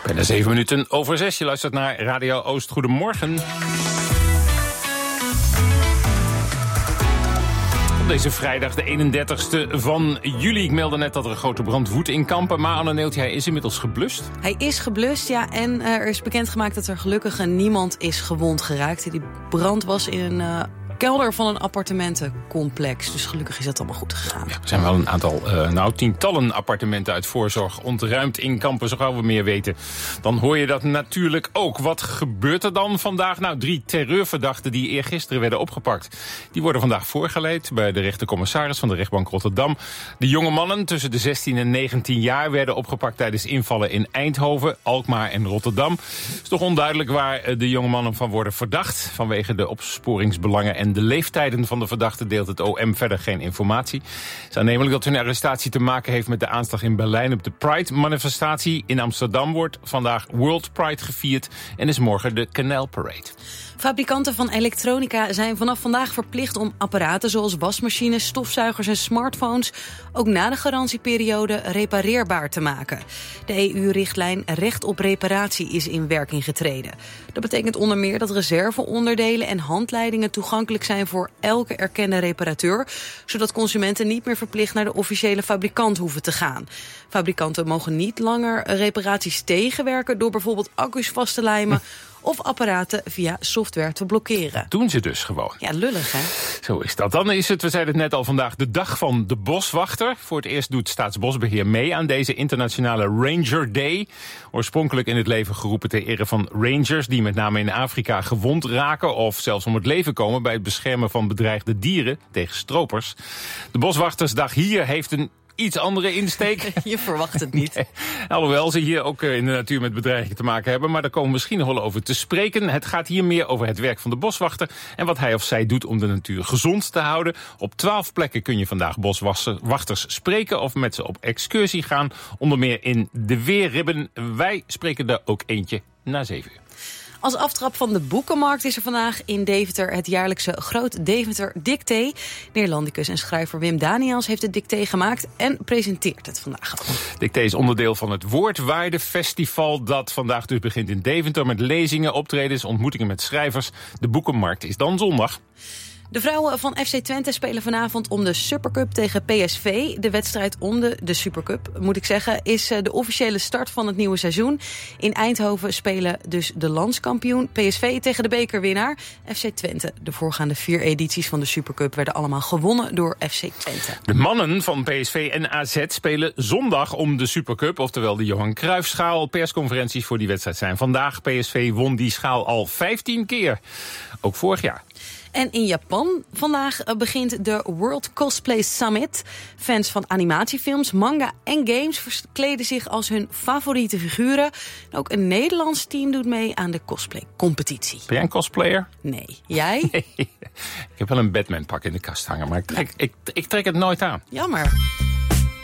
Bijna 7 minuten over 6. Je luistert naar Radio Oost. Goedemorgen. Op deze vrijdag, de 31ste van juli. Ik meldde net dat er een grote brand woedt in Kampen. Maar Anne Neeltje, hij is inmiddels geblust. Hij is geblust, ja. En er is bekendgemaakt dat er gelukkig niemand is gewond geraakt. Die brand was in een kelder van een appartementencomplex. Dus gelukkig is dat allemaal goed gegaan. Ja, er zijn wel een aantal, tientallen appartementen uit voorzorg ontruimd in Kampen. Zo gauw we meer weten, dan hoor je dat natuurlijk ook. Wat gebeurt er dan vandaag? 3 terreurverdachten die eergisteren werden opgepakt. Die worden vandaag voorgeleid bij de rechtercommissaris van de rechtbank Rotterdam. De jonge mannen tussen de 16 en 19 jaar werden opgepakt tijdens invallen in Eindhoven, Alkmaar en Rotterdam. Het is toch onduidelijk waar de jonge mannen van worden verdacht. Vanwege de opsporingsbelangen en de leeftijden van de verdachten deelt het OM verder geen informatie. Het is aannemelijk dat hun arrestatie te maken heeft met de aanslag in Berlijn op de Pride-manifestatie. In Amsterdam wordt vandaag World Pride gevierd en is morgen de Canal Parade. Fabrikanten van elektronica zijn vanaf vandaag verplicht om apparaten zoals wasmachines, stofzuigers en smartphones ook na de garantieperiode repareerbaar te maken. De EU-richtlijn Recht op reparatie is in werking getreden. Dat betekent onder meer dat reserveonderdelen en handleidingen toegankelijk zijn voor elke erkende reparateur, zodat consumenten niet meer verplicht naar de officiële fabrikant hoeven te gaan. Fabrikanten mogen niet langer reparaties tegenwerken door bijvoorbeeld accu's vast te lijmen of apparaten via software te blokkeren. Doen ze dus gewoon. Ja, lullig, hè? Zo is dat. Dan is het, we zeiden het net al vandaag, de dag van de boswachter. Voor het eerst doet Staatsbosbeheer mee aan deze internationale Ranger Day. Oorspronkelijk in het leven geroepen ter ere van rangers die met name in Afrika gewond raken of zelfs om het leven komen bij het beschermen van bedreigde dieren tegen stropers. De Boswachtersdag hier heeft een iets andere insteek. Je verwacht het niet. Nee. Alhoewel ze hier ook in de natuur met bedreigingen te maken hebben. Maar daar komen we misschien nog wel over te spreken. Het gaat hier meer over het werk van de boswachter en wat hij of zij doet om de natuur gezond te houden. Op 12 plekken kun je vandaag boswachters spreken of met ze op excursie gaan. Onder meer in de Weerribben. Wij spreken er ook eentje na 7 uur. Als aftrap van de boekenmarkt is er vandaag in Deventer het jaarlijkse Groot Deventer Dicté. Neerlandicus en schrijver Wim Daniels heeft het dicté gemaakt en presenteert het vandaag ook. Dicté is onderdeel van het Woordwaardefestival dat vandaag dus begint in Deventer met lezingen, optredens, ontmoetingen met schrijvers. De boekenmarkt is dan zondag. De vrouwen van FC Twente spelen vanavond om de Supercup tegen PSV. De wedstrijd om de Supercup, moet ik zeggen, is de officiële start van het nieuwe seizoen. In Eindhoven spelen dus de landskampioen PSV tegen de bekerwinnaar FC Twente. De voorgaande 4 edities van de Supercup werden allemaal gewonnen door FC Twente. De mannen van PSV en AZ spelen zondag om de Supercup, oftewel de Johan Cruijffschaal. Persconferenties voor die wedstrijd zijn vandaag. PSV won die schaal al 15 keer, ook vorig jaar. En in Japan vandaag begint de World Cosplay Summit. Fans van animatiefilms, manga en games verkleden zich als hun favoriete figuren. En ook een Nederlands team doet mee aan de cosplay-competitie. Ben jij een cosplayer? Nee. Jij? Nee. Ik heb wel een Batman-pak in de kast hangen, maar ik trek het nooit aan. Jammer.